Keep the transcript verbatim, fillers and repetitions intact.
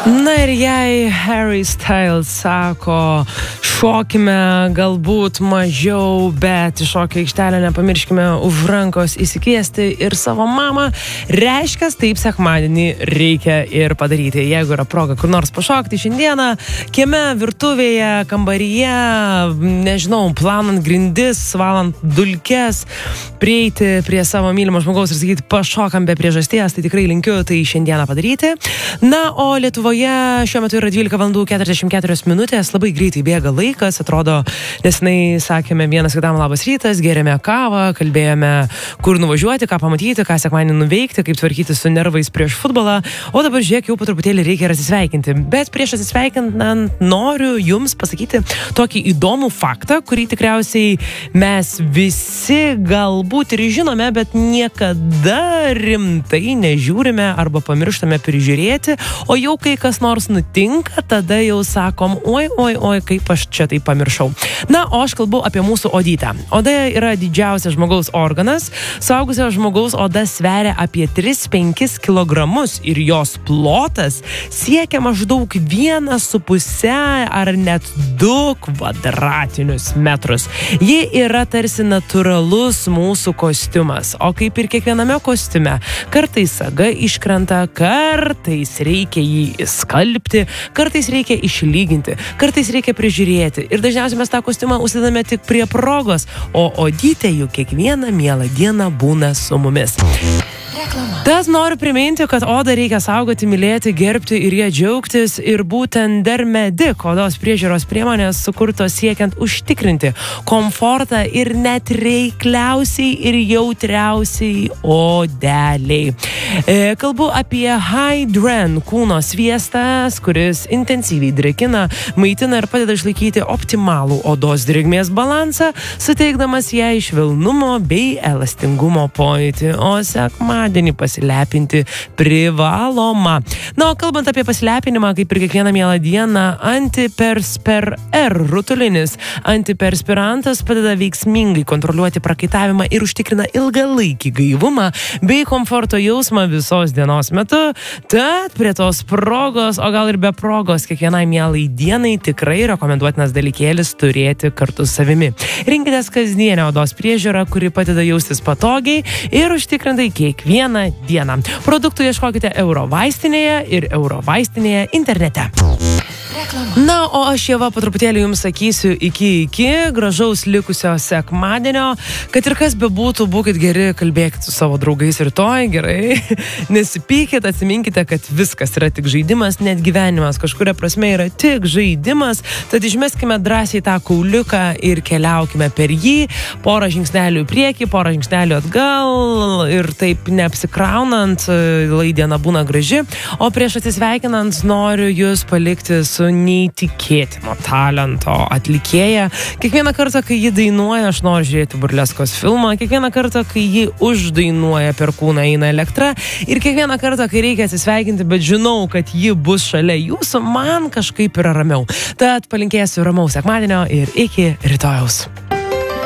Na ir jei Harry Styles sako, šokime galbūt mažiau, bet į šokio aikštelę nepamirškime už rankos įsikviesti ir savo mamą, reiškia, taip sekmadienį reikia ir padaryti. Jeigu yra proga kur nors pašokti šiandieną, kieme, virtuvėje, kambaryje, nežinau, planant grindis, valant dulkes, prieiti prie savo mylimo žmogaus ir sakyti, pašokam be priežasties, tai tikrai linkiu tai šiandieną padaryti. Na, o Lietuvoje šiuo metu yra dvylika valandų keturiasdešimt keturios minutės, labai greitai bėga laikas, atrodo, nesenai sakėme vienas kitam labas rytas, gėrėme kavą, kalbėjome, kur nuvažiuoti, ką pamatyti, ką sekmadienį nuveikti, kaip tvarkyti su nervais prieš futbolą, o dabar žiūrėk, jau po truputėlį reikia ir atsisveikinti. Bet prieš atsisveikinant noriu jums pasakyti tokį įdomų faktą, kurį tikriausiai mes visi galbūt ir žinome, bet niekada rimtai nežiūrime arba pamirštame prižiūrėti, o jau kai kas nors nutinka, tada jau sakom, oi, oi, oi, kaip aš čia tai pamiršau. Na, o aš kalbu apie mūsų odytę. Oda yra didžiausias žmogaus organas. Suaugusio žmogaus oda sveria apie tris penkis kilogramus ir jos plotas siekia maždaug vieną su puse ar net du kvadratinius metrus. Ji yra tarsi natūralus mūsų kostiumas, o kaip ir kiekviename kostiume, kartais saga iškrenta, kartais reikia jį skalbti, kartais reikia išlyginti, kartais reikia prižiūrėti ir dažniausiai mes tą kostiumą užsidame tik prie progos, o odytė juk kiekvieną mielą dieną būna su mumis. Tas noriu priminti, kad odą reikia saugoti, mylėti, gerbti ir ją džiaugtis ir būtent Dermedic odos priežiūros priemonės sukurtos siekiant užtikrinti komfortą ir net reikliausiai ir jautriausiai odeliai. E, kalbu apie Hydran kūno sviestas, kuris intensyviai drėkina, maitina ir padeda išlaikyti optimalų odos drėgmės balansą, suteikdamas jai švelnumo bei elastingumo pojūtį, o sekmadienį pasilepinti privaloma. Na, o kalbant apie pasilepinimą, kaip ir kiekvieną mielą dieną, Antiperspir R rutulinis antiperspirantas padeda veiksmingai kontroliuoti prakaitavimą ir užtikrina ilgalaikį gaivumą bei komforto jausmą visos dienos metu. Tad prie tos progos, o gal ir be progos, kiekvienai mielai dienai tikrai rekomenduotinas dalykėlis turėti kartu su savimi. Rinkitės kasdienę odos priežiūrą, kuri padeda jaustis patogiai ir užtikrintai kiekvieną dieną. Produktų ieškokite Eurovaistinėje ir Eurovaistinėje internete. Na, o aš Ieva po truputėlį jums sakysiu iki iki, gražaus likusio sekmadienio, kad ir kas bebūtų, būkit geri, kalbėkit su savo draugais rytoj, gerai, nesipykit, atsiminkite, kad viskas yra tik žaidimas, net gyvenimas kažkuria prasme yra tik žaidimas, tad išmeskime drąsiai tą kauliuką ir keliaukime per jį, porą žingsnelių į priekį, porą žingsnelių atgal ir taip neapsikraunant, lai diena būna graži, o prieš atsisveikinant noriu jūs palikti su neįtikėtino talento atlikėja. Kiekvieną kartą, kai ji dainuoja, aš noriu žiūrėti burleskos filmą, kiekvieną kartą, kai ji uždainuoja, per kūną eina elektra ir kiekvieną kartą, kai reikia atsisveikinti, bet žinau, kad ji bus šalia jūsų, man kažkaip yra ramiau. Tad palinkėsiu ramaus sekmadienio ir iki rytojaus.